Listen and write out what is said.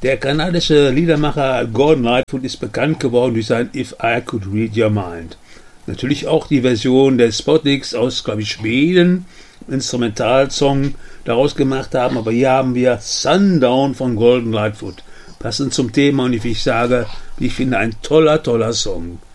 Der kanadische Liedermacher Gordon Lightfoot ist bekannt geworden durch sein If I Could Read Your Mind. Natürlich auch die Version der Spotniks aus, glaube ich, Schweden, Instrumentalsong daraus gemacht haben, aber hier haben wir Sundown von Gordon Lightfoot. Passend zum Thema und ich sage, ich finde ein toller Song.